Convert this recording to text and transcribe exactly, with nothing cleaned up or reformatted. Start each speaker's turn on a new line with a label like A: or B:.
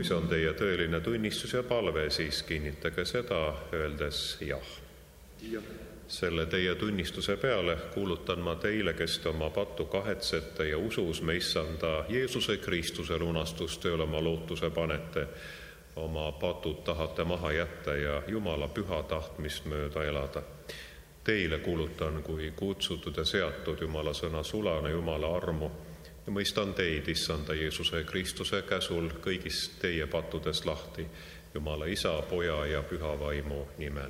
A: Kui see on teie tõeline tunnistus ja palve, siis kinnitage seda, öeldes jah.
B: Jah.
A: Selle teie tunnistuse peale kuulutan ma teile, kes te oma pattu kahetsete ja usus meissanda Jeesuse Kristuse lunastustööle oma lootuse panete, oma patud tahate maha jätta ja Jumala püha tahtmist mööda elada. Teile kuulutan kui kutsutud ja seatud Jumala sõna sulane Jumala armu ja mõistan teid, issanda Jeesuse Kristuse käsul kõigist teie pattudest lahti, Jumala Isa, Poja ja Püha Vaimu nimel.